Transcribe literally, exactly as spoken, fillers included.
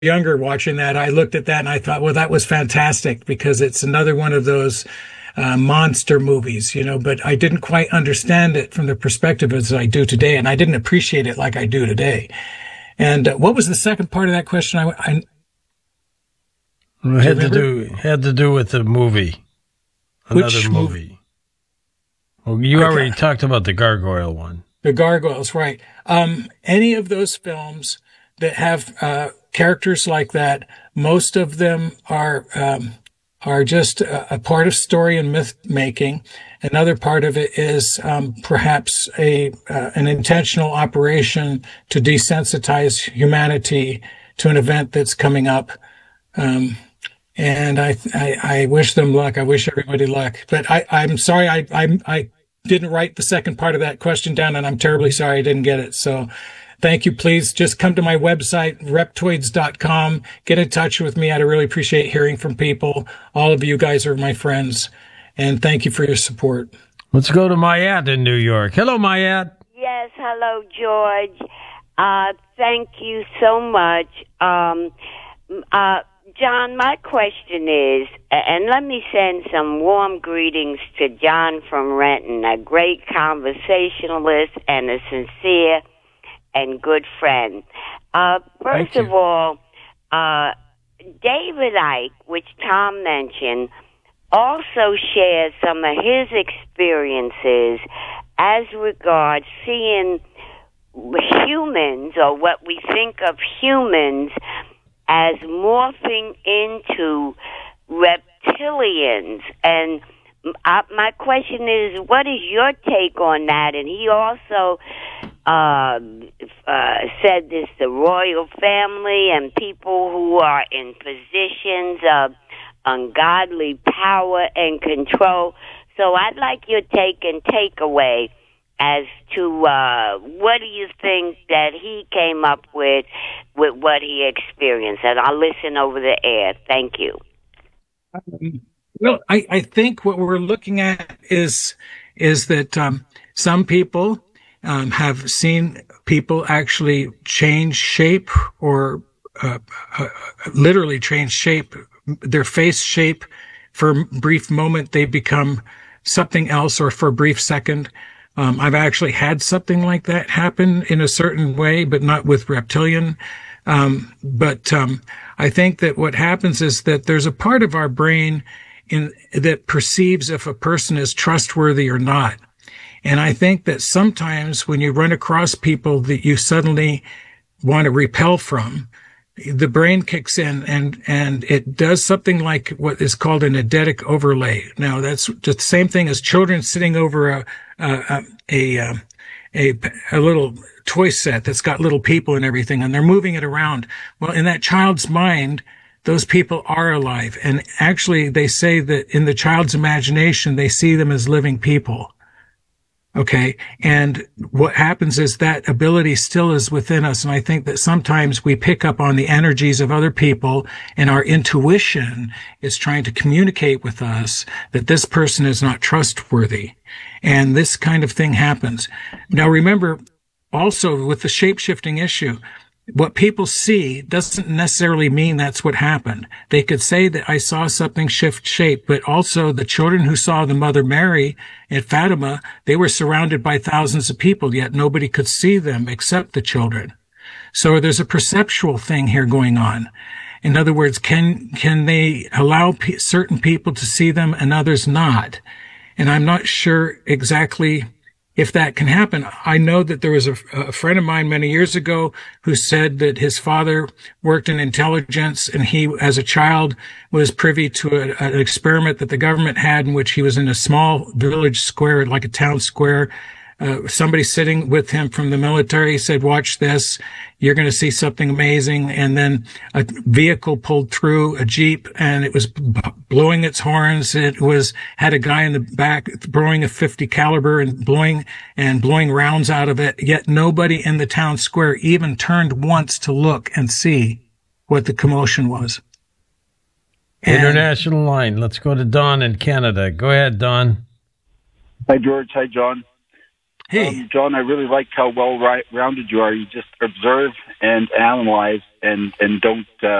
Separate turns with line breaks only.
younger watching that, I looked at that and I thought, well, that was fantastic because it's another one of those uh, monster movies, you know, but I didn't quite understand it from the perspective as I do today. And I didn't appreciate it like I do today. And uh, what was the second part of that question? I, I
it had to do had to do with the movie, another
Which
movie.
movie?
Well, you
Okay.
already talked about the Gargoyle one.
The Gargoyles, right. Um, any of those films that have uh, characters like that, most of them are um, are just a, a part of story and myth making. Another part of it is um, perhaps a uh, an intentional operation to desensitize humanity to an event that's coming up. Um, and I, I I wish them luck. I wish everybody luck. But I I'm sorry I I I didn't write the second part of that question down, and I'm terribly sorry I didn't get it. So thank you. Please just come to my website, reptoids dot com. Get in touch with me. I'd really appreciate hearing from people. All of you guys are my friends, and thank you for your support.
Let's go to Mayat in New York. Hello, Mayat.
Yes, hello, George. Uh, thank you so much. Um, uh, John, my question is, and let me send some warm greetings to John from Renton, a great conversationalist and a sincere and good friend. Uh, first of all, uh, David Icke, which Tom mentioned, also shared some of his experiences as regards seeing humans, or what we think of humans, as morphing into reptilians. And uh, my question is, what is your take on that? And he also uh, uh, said this, the royal family and people who are in positions of ungodly power and control. So I'd like your take and takeaway as to uh, what do you think that he came up with, with what he experienced. And I'll listen over the air. Thank you.
Um, well, I, I think what we're looking at is is that um, some people um, have seen people actually change shape or uh, uh, literally change shape, their face shape. For a brief moment, they become something else, or for a brief second. Um, I've actually had something like that happen in a certain way, but not with reptilian. Um, but um, I think that what happens is that there's a part of our brain in that perceives if a person is trustworthy or not. And I think that sometimes when you run across people that you suddenly want to repel from, the brain kicks in and, and it does something like what is called an eidetic overlay. Now, that's just the same thing as children sitting over a, a, a, a, a little toy set that's got little people and everything, and they're moving it around. Well, in that child's mind, those people are alive. And actually, they say that in the child's imagination, they see them as living people. Okay. And what happens is that ability still is within us. And I think that sometimes we pick up on the energies of other people, and our intuition is trying to communicate with us that this person is not trustworthy. And this kind of thing happens. Now, remember also with the shape-shifting issue, what people see doesn't necessarily mean that's what happened. They could say that I saw something shift shape, but also the children who saw the Mother Mary at Fatima, they were surrounded by thousands of people, yet nobody could see them except the children. So there's a perceptual thing here going on. In other words, can can they allow p- certain people to see them and others not? And I'm not sure exactly if that can happen. I know that there was a, a friend of mine many years ago who said that his father worked in intelligence, and he, as a child, was privy to a, an experiment that the government had in which he was in a small village square, like a town square. Uh, somebody sitting with him from the military said, watch this, you're going to see something amazing. And then a vehicle pulled through, a Jeep, and it was b- blowing its horns. It was, had a guy in the back throwing a fifty caliber and blowing, and blowing rounds out of it. Yet nobody in the town square even turned once to look and see what the commotion was.
And International line. Let's go to Don in Canada. Go ahead, Don.
Hi, George. Hi, John.
Hey.
Um, John, I really like how well-rounded you are. You just observe and analyze and, and don't uh,